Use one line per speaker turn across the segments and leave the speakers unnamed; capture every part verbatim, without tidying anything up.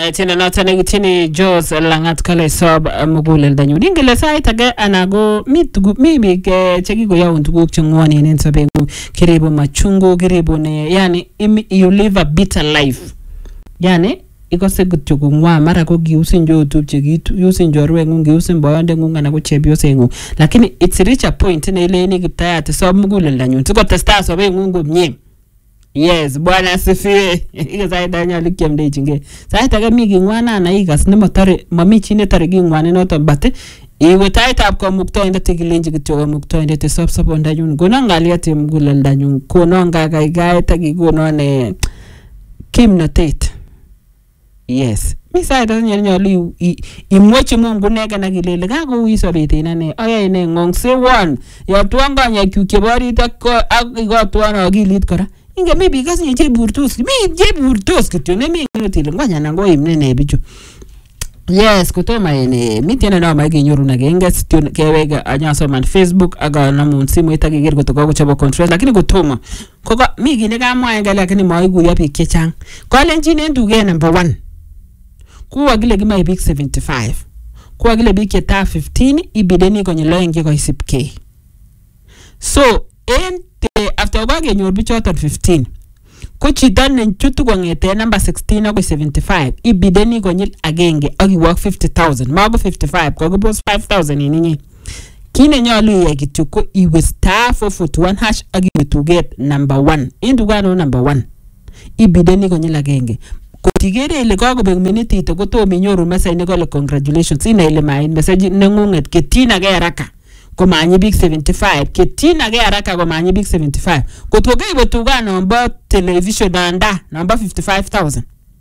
Tina noton nekitini Jos langat kale sob muguleldanyu. Ingele sait age anago mi tuguk mi biik chekikoyoun tuguk chengwonen en sobengung. Kiribu machungu, kiribu ne yani you live a bitter life. Yani ikose kityo kongwa mara ko giusin jo tupche gitu yusin jorwengung giusin boyondengung anan ko chepyosengung. Lakini it's reach a point ne ile ni kiptayat sob muguleldanyu. Sikotestai sobengung komie. Yes, bwana asifiwe. Ika saida nyali kiamdechinge. Saita age mi kingwana na ikas nemotore mami chi netore kingwane noton but iwe taitab komuktoindet ikilenji kityo komuktoindet sob sobondanyun. Kono ngaliat muguleldanyu. Kono ngagaigaet akikonon eh kimnotet. Yes. Mi saita nyali imwochi Mungu nege na kilele kakouit sobet inane ayae ne ngongsewon yotwongonye kyuk cheborit ak ikotwon akilit kora. Inge maybe kasi nye cheburtos mi cheburtos kityo ne mi ngotile ngonya nango imne ne bichu. Yes, kutoma ene mitiana na ma genyoru na genga stio kewega anyaso man Facebook aga na mun simu itagiger kutoka kuchabo control lakini kutoma koko mi gine kamwa ngale lakini maigu ya biik chechang. Ko lenjine nduge number one. Kuwa gile gima ibik seventy-five. Kuwa gile biki ta fifteen ibideni kwenye loenge kwa isipke. So en after wage nyor bichoton fifteen ko chito nenchutu kongete number sixteen ako seventy-five ibideni konyil agenge aki work fifty thousand mago fifty-five ko gobos five thousand ininyi kine nyolu iyai kityo ko iwe star four forty-one hash aki betuget number one indugano number one ibideni konyil agenge kotigere ile kakobek minute ito kotomo inyoru message ne kole congratulations ina ile main message nengunget ketina ge haraka komanyi big seventy-five ketina ge haraka komanyi big seventy-five kotoke iwe tuga nomba television anda number fifty-five thousand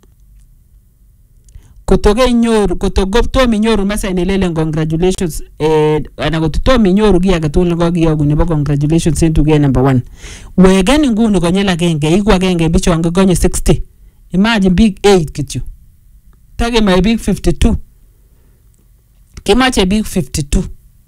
kotoke inyoru kotogo minyoru message ne lele congratulations eh ana kotomo inyoru gi agatul ngo gi yogu nebo congratulations into number one wegen ngunu konyela agenge iku agenge bichonge gonye sixty. Imagine big eight kityo. Tage my big fifty-two. Kimache big fifty-two.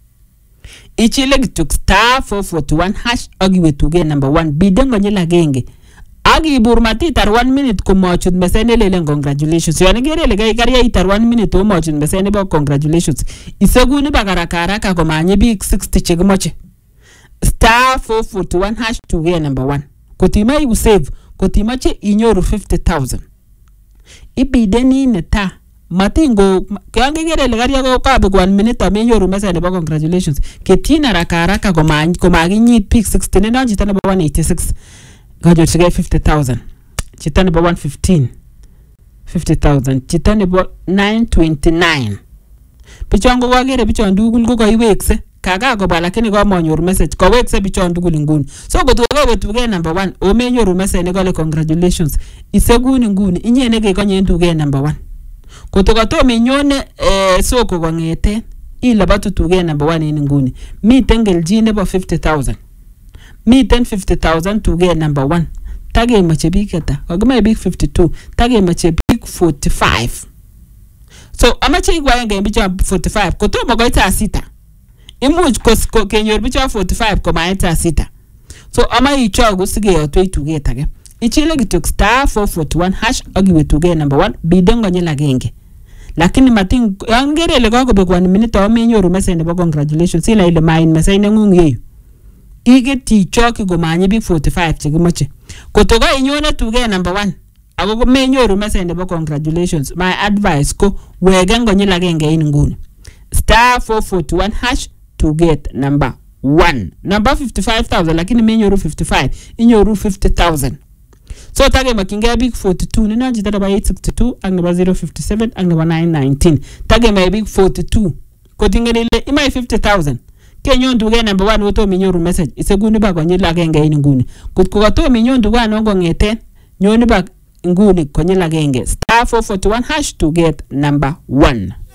Ichile kituk star four forty-one hash agiwe tuge number one. Bidengo nyela genge. Agi burmati tar one minute kumachud mesene lele congratulations. Yani gere lega ikaria itar one minute umachud mesene ba congratulations. Iseguni bagaraka haraka kumanye big sixty chegumoche. Star four forty-one hash tuge number one. Kotima igu save. Kotimache inyoru fifty thousand. Ibideni neta. Matingo kyange gere legaria ko kabe one minute amenyoru message nebo congratulations. Ketina raka haraka koma komagi pick sixty ne nanjita nebo one eighty-six. Gajo chige fifty thousand. Chita nebo one fifteen. fifty thousand. Chita nebo nine twenty-nine. Pichongo wagere pichondu kulgo ko iwekse. Kaga ko ba lakini ko monyoru message ko wekse bichondu kulinguni. So gotoke wetuge number one o menyoru message ne kole congratulations. Iseguni nguni inyene ke konye nduge number one. Kotoka to minyone eh, soko kongete ila batu tuge number one in nguni. Mi tengel ji nebo fifty thousand. Mi ten fifty thousand tuge number one. Tage mache biketa. Kagima big fifty-two. Tage mache big forty-five. So amache igwa nge bicho forty-five. Koto magoita sita. Imuch ko kenyor bicho forty-five ko maeta sita. So ama ichogu sige yotwe tuge tage. Ichile kituk star four forty-one hash agiwe tuge number one bidengo nyela genge. Lakini mating yangere le kako be one minute o menyoru message nebo congratulations ila ile main message nengung yeyu. Ige ti choki go manyi big forty-five chigimoche. Kotoka inyone tuge number one. Ako ko menyoru message nebo congratulations. My advice ko wegengo nyela genge in nguni. Star four forty-one hash to get number one. Number fifty-five thousand lakini menyoru fifty-five. Inyoru fifty thousand. So tage makinga big forty-two nina jita naba eight sixty-two ang naba zero fifty-seven ang naba nine nineteen tage ma big forty-two kotingene ile ima fifty thousand kenyo nduge number one woto minyoru message iseguni ba konyila genge ini nguni kutko to minyo nduga nongo ngete nyoni ba nguni konyila genge star four forty-one hash to get number one.